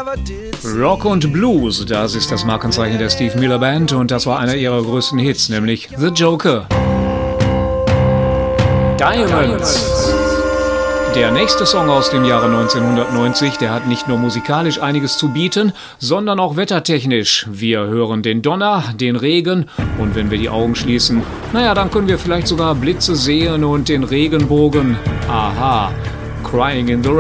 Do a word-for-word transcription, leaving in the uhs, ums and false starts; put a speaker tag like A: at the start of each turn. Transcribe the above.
A: Rock und Blues, das ist das Markenzeichen der Steve Miller Band und das war einer ihrer größten Hits, nämlich The Joker. Diamonds. Der nächste Song aus dem Jahre neunzehnhundertneunzig, der hat nicht nur musikalisch einiges zu bieten, sondern auch wettertechnisch. Wir hören den Donner, den Regen und wenn wir die Augen schließen, naja, dann können wir vielleicht sogar Blitze sehen und den Regenbogen. Aha, Crying in the Rain.